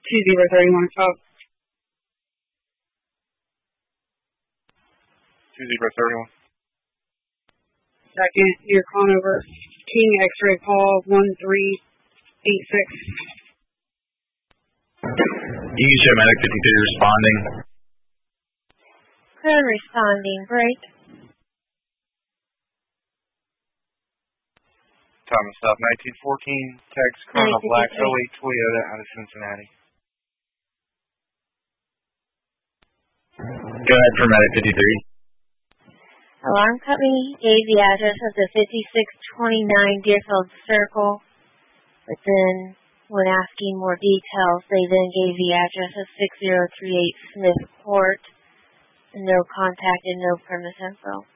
2031 Fox. 2031. Second, you're calling over King X-Ray Paul 1386. You can show Medic 53 responding. Code responding. Break. Thomas Stop 1914. Text Colonel Black 08 Toyota out of Cincinnati. Go ahead for Medic 53. Alarm company gave the address of the 5629 Deerfield Circle, but then when asking more details, they then gave the address of 6038 Smith Court, and no contact and no premise info.